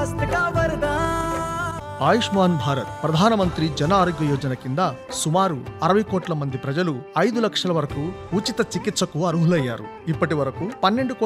ఆయుష్మాన్ భారత్ ప్రధానమంత్రి జన ఆరోగ్య యోజన కింద సుమారు 60 కోట్ల మంది ప్రజలు 5 లక్షల వరకు ఉచిత చికిత్సకు అర్హులయ్యారు. ఇప్పటి వరకు 12